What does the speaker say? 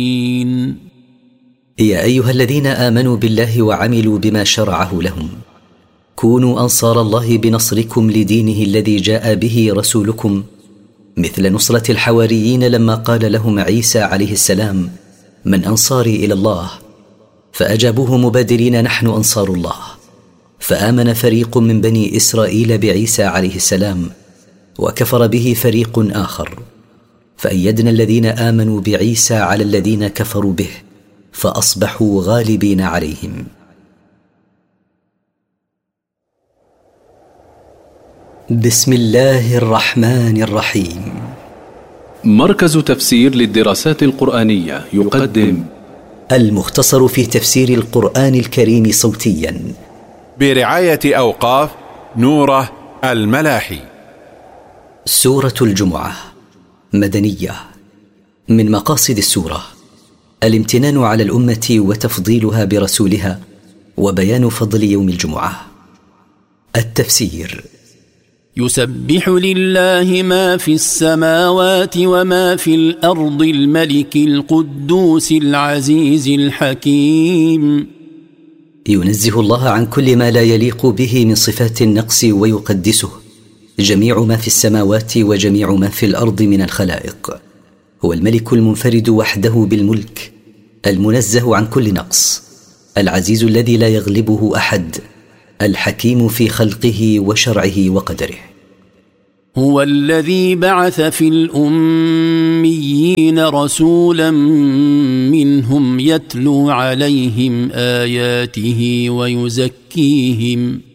يا أيها الذين آمنوا بالله وعملوا بما شرعه لهم كونوا أنصار الله بنصركم لدينه الذي جاء به رسولكم، مثل نصرة الحواريين لما قال لهم عيسى عليه السلام: من أنصاري إلى الله؟ فأجابوه مبادرين: نحن أنصار الله. فآمن فريق من بني إسرائيل بعيسى عليه السلام، وكفر به فريق آخر، فأيدنا الذين آمنوا بعيسى على الذين كفروا به، فأصبحوا غالبين عليهم. بسم الله الرحمن الرحيم. مركز تفسير للدراسات القرآنية يقدم المختصر في تفسير القرآن الكريم صوتيا برعاية أوقاف نوره الملاحي. سورة الجمعة مدنية. من مقاصد السورة الامتنان على الأمة وتفضيلها برسولها، وبيان فضل يوم الجمعة. التفسير: يسبح لله ما في السماوات وما في الأرض الملك القدوس العزيز الحكيم. ينزه الله عن كل ما لا يليق به من صفات النقص ويقدسه جميع ما في السماوات وجميع ما في الأرض من الخلائق. هو الملك المنفرد وحده بالملك، المنزه عن كل نقص، العزيز الذي لا يغلبه أحد، الحكيم في خلقه وشرعه وقدره. هو الذي بعث في الأميين رسولا منهم يتلو عليهم آياته ويزكيهم